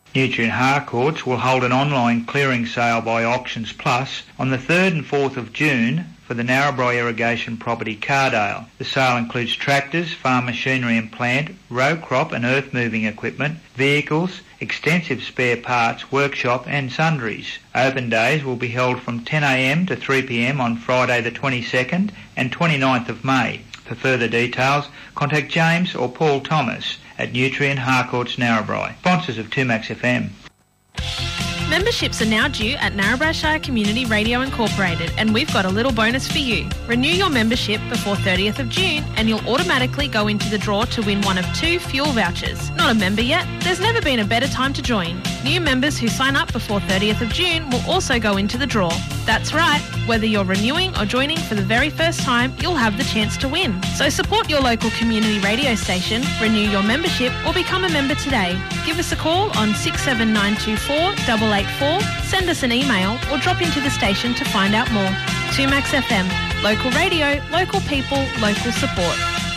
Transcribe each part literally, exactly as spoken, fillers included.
Nutrien Harcourts will hold an online clearing sale by Auctions Plus on the third and fourth of June for the Narrabri Irrigation Property Cardale. The sale includes tractors, farm machinery and plant, row crop and earth moving equipment, vehicles, extensive spare parts, workshop and sundries. Open days will be held from ten a m to three p m on Friday the twenty-second and twenty-ninth of May. For further details, contact James or Paul Thomas at Nutrien Harcourts Narrabri, sponsors of two Max F M. Memberships are now due at Narrabri Shire Community Radio Incorporated, and we've got a little bonus for you. Renew your membership before thirtieth of June and you'll automatically go into the draw to win one of two fuel vouchers. Not a member yet? There's never been a better time to join. New members who sign up before thirtieth of June will also go into the draw. That's right, whether you're renewing or joining for the very first time, you'll have the chance to win. So support your local community radio station, renew your membership or become a member today. Give us a call on six seven nine two four eight eight four, send us an email or drop into the station to find out more. two Max F M, local radio, local people, local support.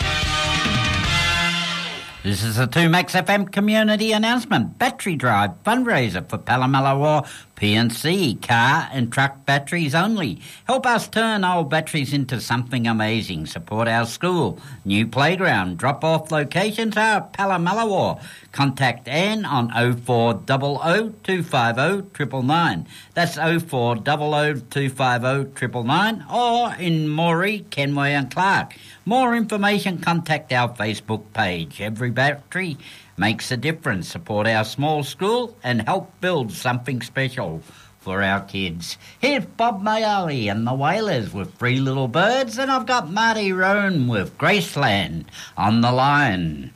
This is a two Max F M community announcement. Battery Drive fundraiser for Palamalawa P and C, car and truck batteries only. Help us turn old batteries into something amazing. Support our school. New playground. Drop-off locations are Palamalawa. Contact Anne on oh four hundred two five oh nine nine nine. That's oh four hundred two five oh nine nine nine, or in Moree, Kenway and Clark. More information, contact our Facebook page. Every battery makes a difference. Support our small school and help build something special for our kids. Here's Bob Mayali and the Wailers with Three Little Birds, and I've got Marty Roan with Graceland on the line.